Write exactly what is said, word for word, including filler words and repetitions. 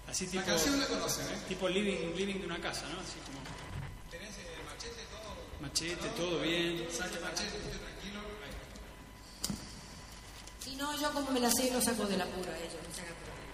Así tipo, la canción la conocen, ¿eh? Tipo living, living de una casa, ¿no? Así como... Tenés el machete, todo. Machete, todo bien. Saque machete, usted tranquilo. Si no, yo como me la sé, lo saco del apuro a ellos, no se hagan problema.